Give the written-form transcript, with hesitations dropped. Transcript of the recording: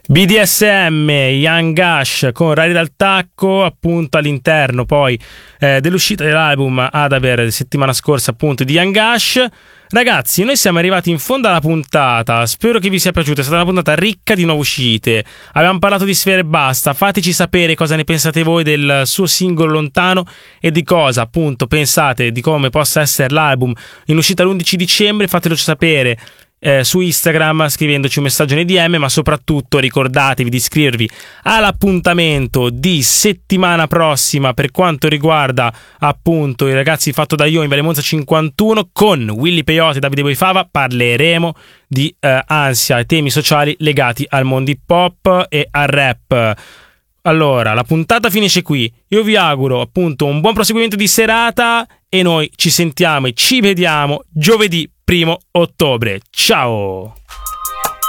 BDSM, Young Ash con Rari dal Tacco, appunto all'interno poi dell'uscita dell'album Adaver settimana scorsa, appunto, di Young Ash. Ragazzi, noi siamo arrivati in fondo alla puntata, spero che vi sia piaciuta, è stata una puntata ricca di nuove uscite, abbiamo parlato di Sfera Ebbasta, fateci sapere cosa ne pensate voi del suo singolo Lontano e di cosa appunto pensate di come possa essere l'album in uscita l'11 dicembre, fatelo sapere su Instagram scrivendoci un messaggio nei DM, ma soprattutto ricordatevi di iscrivervi all'appuntamento di settimana prossima per quanto riguarda appunto i ragazzi Fatto da Io in Viale Monza 51 con Willy Peyote e Davide Boifava. Parleremo di ansia e temi sociali legati al mondo hip hop e al rap. Allora, la puntata finisce qui, io vi auguro appunto un buon proseguimento di serata e noi ci sentiamo e ci vediamo giovedì 1 ottobre. Ciao!